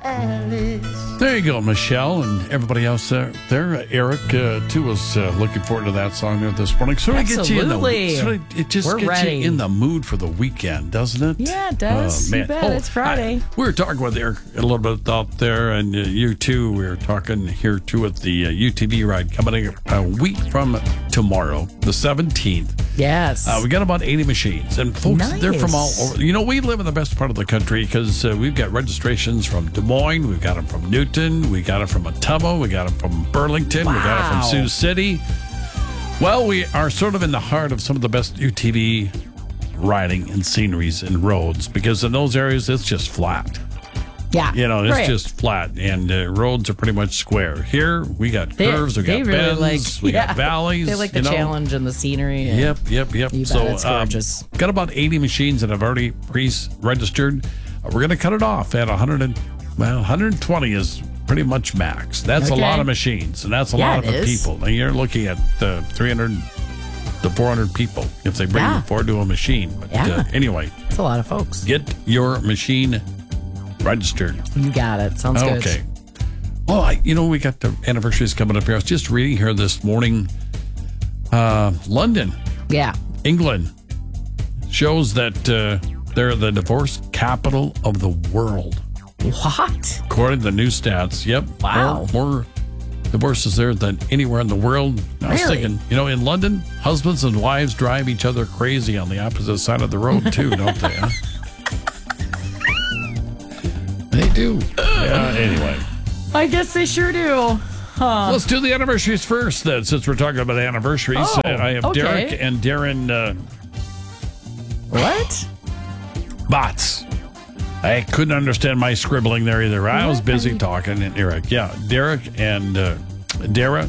Alice. There you go, Michelle, and everybody else there. Eric, too, was looking forward to that song there this morning. Sort of gets you in it just gets you in the mood for the weekend, doesn't it? Yeah, it does. You bet. It's Friday. We were talking with Eric a little bit out there, and you too. We were talking here too at the UTV ride coming up a week from tomorrow, the 17th. Yes. We got about 80 machines, and folks, they're from all over. You know, we live in the best part of the country because we've got registrations from Des Moines, we've got them from Newton, we got them from Ottumwa, we got them from Burlington, we got them from Sioux City. Well, we are sort of in the heart of some of the best UTV riding and sceneries and roads because in those areas, it's just flat. Yeah. You know, it's just flat, and roads are pretty much square. Here, we got curves, we got bends, we got valleys. They like the challenge and the scenery. And Yep. So, it's gorgeous. Got about 80 machines that have already pre-registered. We're going to cut it off at 120 is pretty much max. That's a lot of machines, and that's a lot of people. Now, you're looking at 300 to 400 people if they bring them forward to a machine. But anyway. It's a lot of folks. Get your machine registered. You got it. Sounds good. Okay. Well, we got the anniversaries coming up here. I was just reading here this morning. London. Yeah. England shows that they're the divorce capital of the world. What? According to the new stats. Yep. Wow. More divorces there than anywhere in the world. I was thinking, in London, husbands and wives drive each other crazy on the opposite side of the road, too, don't they? Huh? They do. Anyway. I guess they sure do. Huh. Let's do the anniversaries first, then, since we're talking about anniversaries. I have Derek and Darren. What? Bots. I couldn't understand my scribbling there either. I was busy talking. And Eric, Derek and Dara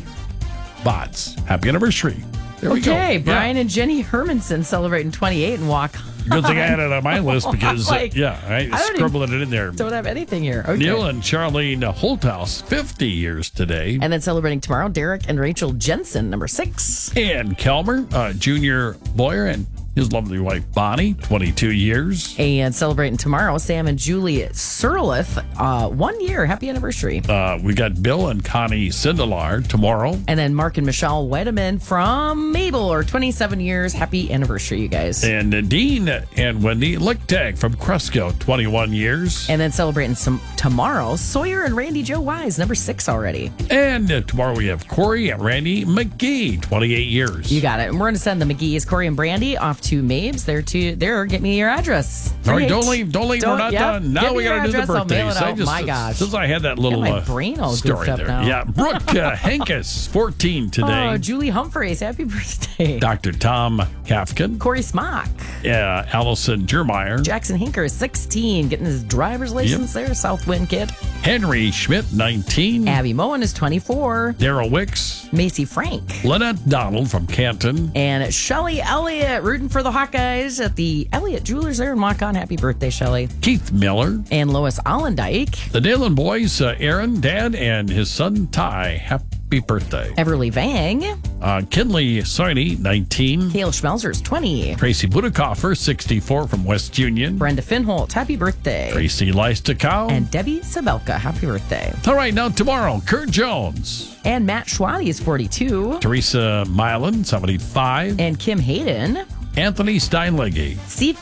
Bots. Happy anniversary. There we go. Okay, Brian and Jenny Hermanson celebrating 28 and walk. Good thing I had it on my list because, I scribbled it in there. Don't have anything here. Okay. Neil and Charlene Holthouse, 50 years today. And then celebrating tomorrow, Derek and Rachel Jensen, number 6. And Kelmer, Junior Boyer, and his lovely wife, Bonnie, 22 years. And celebrating tomorrow, Sam and Julie Surlith, 1 year. Happy anniversary. We got Bill and Connie Sindelar tomorrow. And then Mark and Michelle Weideman from Mabel, or 27 years. Happy anniversary, you guys. And Dean and Wendy Lichtag from Cresco, 21 years. And then celebrating tomorrow, Sawyer and Randy Joe Wise, number 6 already. And tomorrow we have Corey and Randy McGee, 28 years. You got it. And we're going to send the McGee's, Corey and Brandy, off to Mabes. Get me your address. All right, don't leave. We're not done. Now we got to do the birthdays. My gosh. Since I had that little my brain all story there. Now. Yeah, Brooke Henkes, 14 today. Oh, Julie Humphreys, happy birthday. Dr. Tom Kafkin. Corey Smock. Yeah, Allison Jermeyer. Jackson Hinker, 16, getting his driver's license there. Southwind kid. Henry Schmidt, 19. Abby Moen is 24. Daryl Wicks. Macy Frank. Lynette Donald from Canton. And Shelly Elliott, rooting for the Hawkeyes at the Elliott Jewelers there in Waukon. Happy birthday, Shelly. Keith Miller. And Lois Allendike. The Dalen boys, Aaron, Dad, and his son, Ty. Happy birthday. Everly Vang. Kinley Soini, 19. Cale Schmelzer's 20. Tracy Budekoffer, 64 from West Union. Brenda Finholt, happy birthday. Tracy Leistokow. And Debbie Sabelka, happy birthday. All right, now tomorrow, Kurt Jones. And Matt Schwadi is 42. Teresa Milan, 75. And Kim Hayden. Anthony Steinlegge.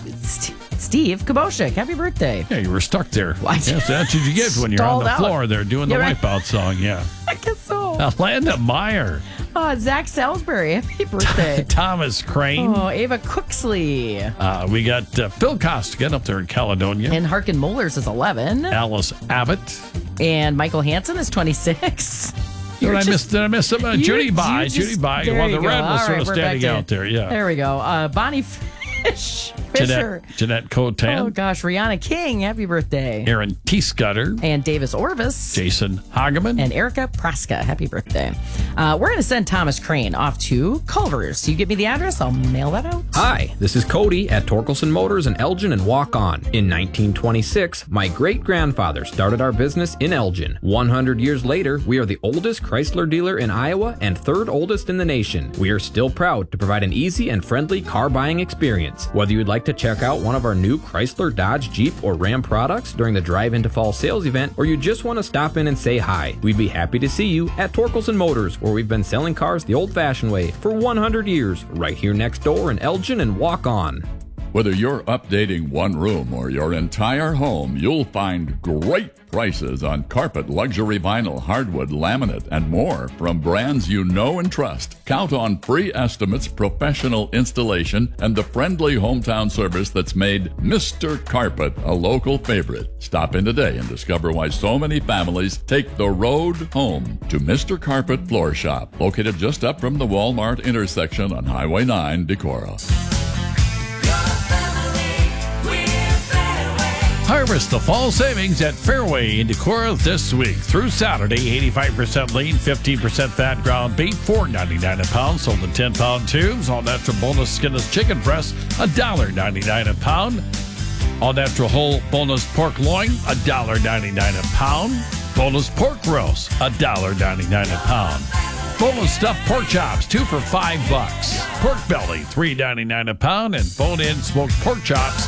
Steve Kaboshik, happy birthday. Yeah, you were stuck there. What? Yes, that's what you get when you're on the floor there doing the right. Wipeout song, yeah. I guess so. Alanda Meyer. Zach Salisbury, happy birthday. Thomas Crane. Oh, Ava Cooksley. We got Phil Costigan up there in Caledonia. And Harkin Mollers is 11. Alice Abbott. And Michael Hansen is 26. Did I miss some? Judy By. Judy By. Well, the red was sort of standing out there. Yeah. There we go. Bonnie Fisher. Jeanette Cotan. Oh, gosh. Rihanna King. Happy birthday. Aaron T. Scudder. And Davis Orvis. Jason Hageman. And Erica Praska. Happy birthday. We're going to send Thomas Crane off to Culver's. You give me the address, I'll mail that out. Hi, this is Cody at Torkelson Motors in Elgin and Walk On. In 1926, my great-grandfather started our business in Elgin. 100 years later, we are the oldest Chrysler dealer in Iowa and third oldest in the nation. We are still proud to provide an easy and friendly car buying experience. Whether you'd like to to check out one of our new Chrysler, Dodge, Jeep, or Ram products during the Drive Into Fall sales event, or you just want to stop in and say hi, we'd be happy to see you at Torkelson Motors, where we've been selling cars the old-fashioned way for 100 years, right here next door in Elgin and Walk On. Whether you're updating one room or your entire home, you'll find great prices on carpet, luxury vinyl, hardwood, laminate, and more from brands you know and trust. Count on free estimates, professional installation, and the friendly hometown service that's made Mr. Carpet a local favorite. Stop in today and discover why so many families take the road home to Mr. Carpet Floor Shop, located just up from the Walmart intersection on Highway 9, Decorah. Harvest the fall savings at Fairway in Decorah this week through Saturday. 85% lean, 15% fat ground beef, $4.99 a pound. Sold in 10-pound tubes. All natural boneless skinless chicken breast, $1.99 a pound. All natural whole boneless pork loin, $1.99 a pound. Boneless pork roast, $1.99 a pound. Boneless stuffed pork chops, 2 for $5. Pork belly, $3.99 a pound, and bone-in smoked pork chops,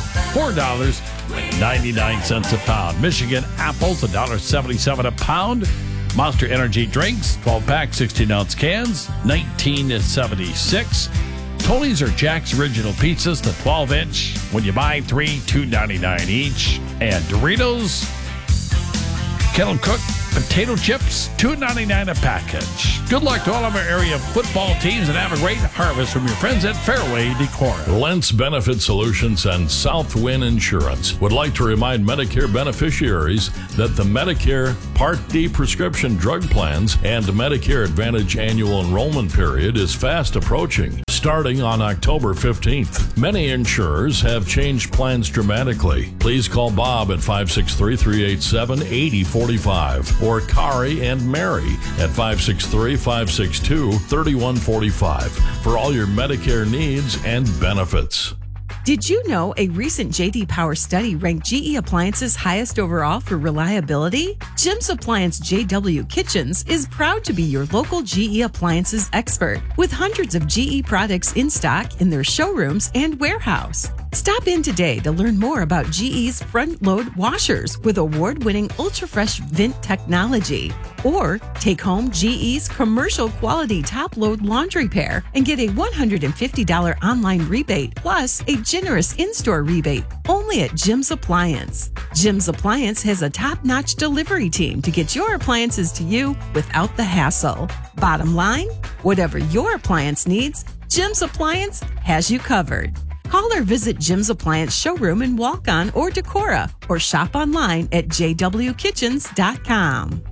$4.99 a pound. Michigan apples, $1.77 a pound. Monster Energy drinks, 12-pack, 16-ounce cans, $19.76. Tony's or Jack's Original Pizzas, the 12-inch. When you buy 3, $2.99 each. And Doritos, kettle cooked potato chips, $2.99 a package. Good luck to all of our area football teams and have a great harvest from your friends at Fairway Decorah. Lentz Benefit Solutions and Southwind Insurance would like to remind Medicare beneficiaries that the Medicare Part D prescription drug plans and the Medicare Advantage annual enrollment period is fast approaching, starting on October 15th. Many insurers have changed plans dramatically. Please call Bob at 563-387-8045 or Kari and Mary at 563-562-3145 for all your Medicare needs and benefits. Did you know a recent J.D. Power study ranked GE Appliances highest overall for reliability? Jim's Appliance JW Kitchens is proud to be your local GE Appliances expert with hundreds of GE products in stock in their showrooms and warehouse. Stop in today to learn more about GE's front-load washers with award-winning ultra-fresh vent technology. Or take home GE's commercial-quality top-load laundry pair and get a $150 online rebate plus a generous in-store rebate only at Jim's Appliance. Jim's Appliance has a top-notch delivery team to get your appliances to you without the hassle. Bottom line, whatever your appliance needs, Jim's Appliance has you covered. Call or visit Jim's Appliance showroom in Walk-On or Decorah, or shop online at jwkitchens.com.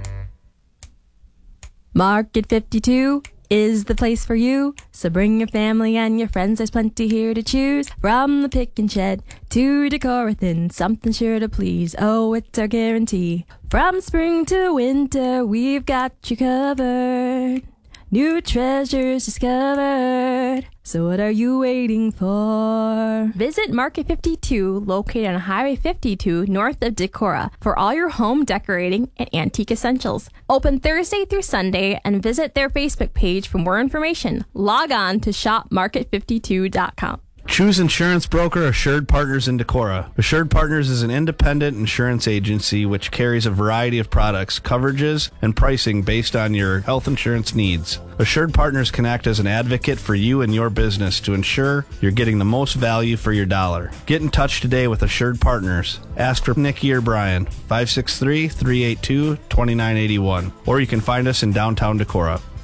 Market 52 is the place for you, so bring your family and your friends, there's plenty here to choose. From the pick and shed to Decorathin, something sure to please, oh, it's our guarantee. From spring to winter, we've got you covered. New treasures discovered. So what are you waiting for? Visit Market 52, located on Highway 52, north of Decorah, for all your home decorating and antique essentials. Open Thursday through Sunday, and visit their Facebook page for more information. Log on to shopmarket52.com. Choose insurance broker Assured Partners in Decorah. Assured Partners is an independent insurance agency which carries a variety of products, coverages, and pricing based on your health insurance needs. Assured Partners can act as an advocate for you and your business to ensure you're getting the most value for your dollar. Get in touch today with Assured Partners. Ask for Nikki or Brian, 563-382-2981, or you can find us in downtown Decorah.